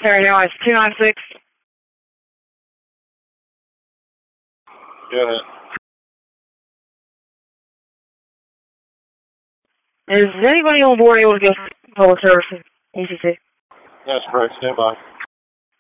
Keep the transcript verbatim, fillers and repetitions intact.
Sorry, no, it's two nine six. Go ahead. Is anybody on board able to go public service? E C C? That's correct. Stand by.